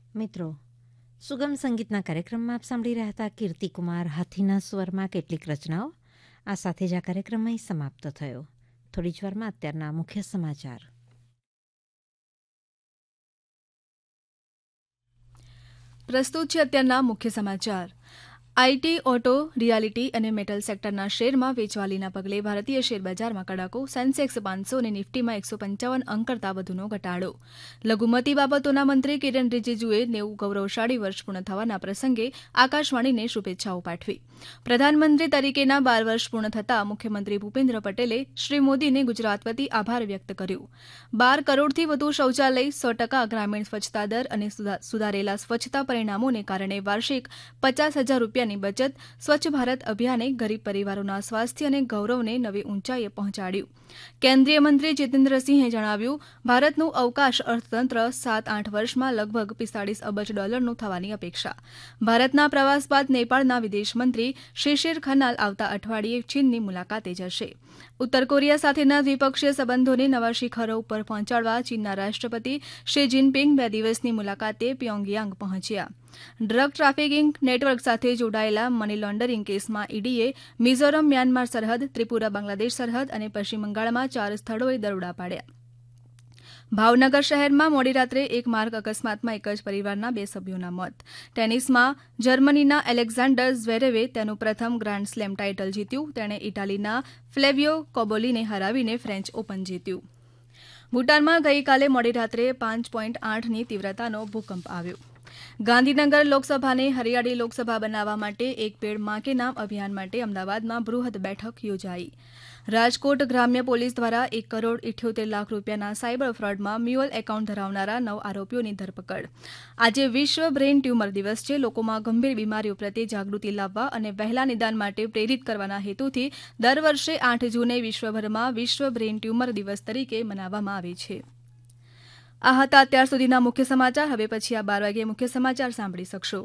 મિત્રો, સુગમ સંગીતના કાર્યક્રમમાં આપ સાંભળી રહ્યા હતા કીર્તિકુમાર હાથીના સ્વરમાં કેટલીક રચનાઓ. આ સાથે જ આ કાર્યક્રમ અહીં સમાપ્ત થયો. થોડી જ વારમાં અત્યારના મુખ્ય સમાચાર. પ્રસ્તુત છે અત્યારના મુખ્ય સમાચાર. આઈટી, ઓટો, રિયાલિટી અને મેટલ સેક્ટરના શેરમાં વેચવાલીના પગલે ભારતીય શેરબજારમાં કડાકો. સેન્સેક્સ 500 અને નિફ્ટીમાં 155 અંક કરતાં વધુનો ઘટાડો. લઘુમતી બાબતોના મંત્રી કિરણ રિજિજુએ 90 ગૌરવશાળી વર્ષ પૂર્ણ થવાના પ્રસંગે આકાશવાણીને શુભેચ્છાઓ પાઠવી. પ્રધાનમંત્રી તરીકેના 12 વર્ષ પૂર્ણ થતાં મુખ્યમંત્રી ભૂપેન્દ્ર પટેલે શ્રી મોદીને ગુજરાત વતી આભાર વ્યક્ત કર્યો. 12 કરોડથી વધુ શૌચાલય, 100% ગ્રામીણ સ્વચ્છતા દર અને સુધારેલા સ્વચ્છતા પરિણામોને કારણે વાર્ષિક 50,000 રૂપિયાની બચત. સ્વચ્છ ભારત અભિયાને ગરીબ પરિવારોના સ્વાસ્થ્ય અને ગૌરવને નવી ઊંચાઈએ પહોંચાડ્યું. કેન્દ્રીય મંત્રી જીતેન્દ્રસિંહે જણાવ્યું, ભારતનું અવકાશ અર્થતંત્ર 7-8 વર્ષમાં લગભગ $45 અબજ થવાની અપેક્ષા. ભારતના પ્રવાસ બાદ નેપાળના વિદેશમંત્રી શિશિર ખનાલ આવતા અઠવાડિયે ચીનની મુલાકાતે જશે. ઉત્તર કોરિયા સાથેના દ્વિપક્ષીય સંબંધોને નવા શિખરો ઉપર પહોંચાડવા ચીનના રાષ્ટ્રપતિ શી જિનપિંગ 2 દિવસની મુલાકાતે પ્યોંગયાંગ પહોંચ્યા. ડ્રગ ટ્રાફિકિંગ નેટવર્ક સાથે જોડાયેલા મની લોન્ડરિંગ કેસમાં ઈડીએ મિઝોરમ મ્યાનમાર સરહદ, ત્રિપુરા બાંગ્લાદેશ સરહદ અને પશ્ચિમ બંગાળમાં 4 સ્થળોએ દરોડા પાડ્યા. ભાવનગર શહેરમાં મોડી રાત્રે એક માર્ગ અકસ્માતમાં એક જ પરિવારના 2 સભ્યોના મોત. ટેનિસમાં જર્મનીના એલેક્ઝાન્ડર ઝ્વેરેવે તેનું પ્રથમ ગ્રાન્ડ સ્લેમ ટાઇટલ જીત્યું. તેણે ઇટાલીના ફ્લેવિયો કોબોલીને હરાવીને ફ્રેન્ચ ઓપન જીત્યું. ભૂટાનમાં ગઈકાલે મોડી રાત્રે 5.8ની તીવ્રતાનો ભૂકંપ આવ્યો. ગાંધીનગર લોકસભાને હરિયાળી લોકસભા બનાવવા માટે એક પેડ માં કે નામ અભિયાન માટે અમદાવાદમાં બૃહદ બેઠક યોજાઈ. રાજકોટ ગ્રામ્ય પોલીસ દ્વારા 1 કરોડ 78 લાખ રૂપિયાના સાયબર ફ્રોડમાં મ્યુઅલ એકાઉન્ટ ધરાવનારા 9 આરોપીઓની ધરપકડ. આજે વિશ્વ બ્રેઇન ટ્યુમર દિવસ છે. લોકોમાં ગંભીર બીમારીઓ પ્રત્યે જાગૃતિ લાવવા અને વહેલા નિદાન માટે પ્રેરિત કરવાના હેતુથી દર વર્ષે 8 જૂને વિશ્વભરમાં વિશ્વ બ્રેઇન ટ્યુમર દિવસ તરીકે મનાવવામાં આવે છે. આ હતા અત્યાર સુધીના મુખ્ય સમાચાર. હવે પછી આ 12 વાગ્યે મુખ્ય સમાચાર સાંભળી શકશો.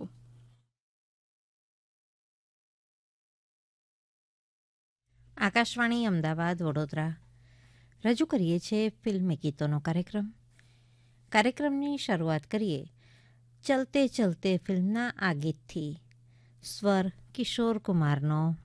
આકાશવાણી અમદાવાદ, વડોદરા રજૂ કરીએ છીએ ફિલ્મી ગીતોનો કાર્યક્રમ. કાર્યક્રમની શરૂઆત કરીએ ચલતે ચલતે ફિલ્મના આ ગીતથી. સ્વર કિશોર કુમારનો,